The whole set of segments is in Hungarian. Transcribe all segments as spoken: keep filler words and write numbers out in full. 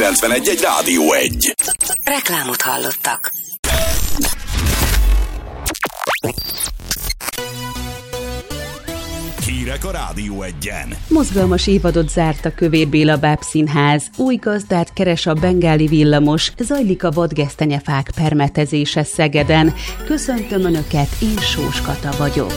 kilencvenegy egy Rádió egy. Reklámot hallottak. Hírek a Rádió egyen. Mozgalmas évadot zárt a Kövér Béla Bábszínház. Új gazdát keres a bengáli villamos. Zajlik a vadgesztenyefák permetezése Szegeden. Köszöntöm Önöket, én Sós Kata vagyok.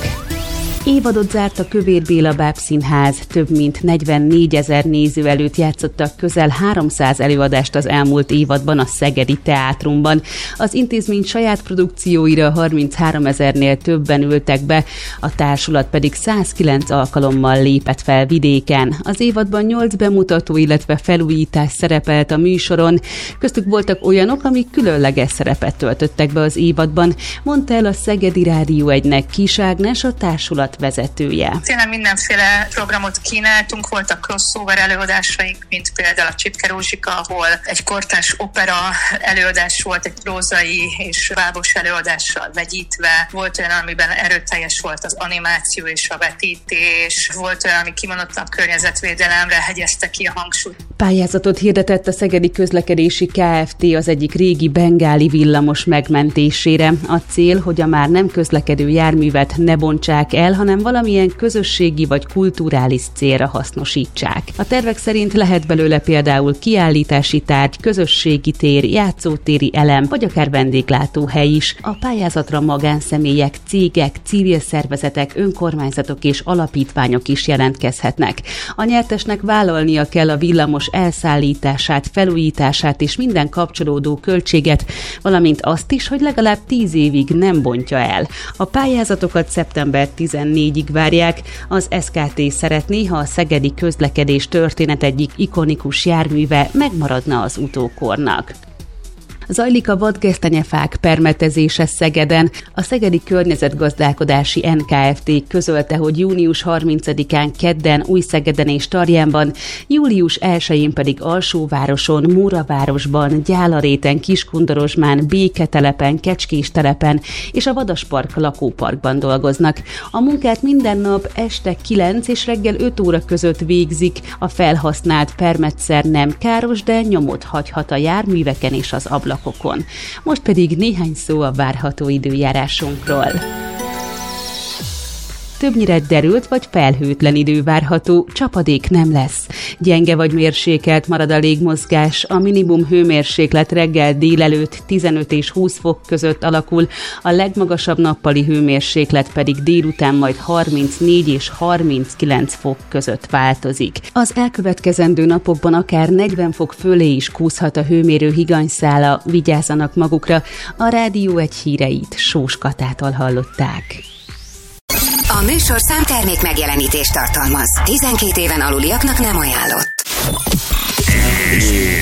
Évadot zárt a Kövér Béla Bábszínház. Több mint negyvennégyezer néző előtt játszottak közel háromszáz előadást az elmúlt évadban a Szegedi Teátrumban. Az intézmény saját produkcióira harmincháromezernél többen ültek be, a társulat pedig százkilenc alkalommal lépett fel vidéken. Az évadban nyolc bemutató, illetve felújítás szerepelt a műsoron. Köztük voltak olyanok, amik különleges szerepet töltöttek be az évadban, mondta el a Szegedi Rádió egynek Kis Ágnes, a társulat vezetője. Tényleg mindenféle programot kínáltunk, voltak crossover előadásaink, mint például a Csipke Rózsika, ahol egy kortárs opera előadás volt, egy prózai és bábos előadással vegyítve. Volt olyan, amiben erőteljes volt az animáció és a vetítés, volt olyan, ami kimondottan környezetvédelemre hegyezte ki a hangsúlyt. Pályázatot hirdetett a Szegedi Közlekedési Kft. Az egyik régi bengáli villamos megmentésére. A cél, hogy a már nem közlekedő járművet ne bontsák el, hanem valamilyen közösségi vagy kulturális célra hasznosítsák. A tervek szerint lehet belőle például kiállítási tárgy, közösségi tér, játszótéri elem, vagy akár vendéglátóhely is. A pályázatra magánszemélyek, cégek, civil szervezetek, önkormányzatok és alapítványok is jelentkezhetnek. A nyertesnek vállalnia kell a villamos elszállítását, felújítását és minden kapcsolódó költséget, valamint azt is, hogy legalább tíz évig nem bontja el. A pályázatokat szeptember tizennégyedikéig várják. Az es ká té szeretné, ha a szegedi közlekedés történet egyik ikonikus járműve megmaradna az utókornak. Zajlik a vadgesztenyefák permetezése Szegeden. A Szegedi Környezetgazdálkodási en ká ef té közölte, hogy június harmincadikán kedden Újszegeden és Tarjánban, július elsején pedig Alsóvároson, Móravárosban, Gyálaréten, Kiskundorozsmán, Béketelepen, Kecskéstelepen és a Vadaspark lakóparkban dolgoznak. A munkát minden nap este kilenc és reggel öt óra között végzik. A felhasznált permetszer nem káros, de nyomot hagyhat a járműveken és az ablakokon. Most pedig néhány szó a várható időjárásunkról. Többnyire derült vagy felhőtlen idő várható, csapadék nem lesz. Gyenge vagy mérsékelt marad a légmozgás, a minimum hőmérséklet reggel délelőtt tizenöt és húsz fok között alakul, a legmagasabb nappali hőmérséklet pedig délután majd harmincnégy és harminckilenc fok között változik. Az elkövetkezendő napokban akár negyven fok fölé is kúszhat a hőmérő higanyszála, vigyázzanak magukra. A Rádió egy híreit Sós Katától hallották. A műsor számtermék megjelenítést tartalmaz. tizenkét éven aluliaknak nem ajánlott.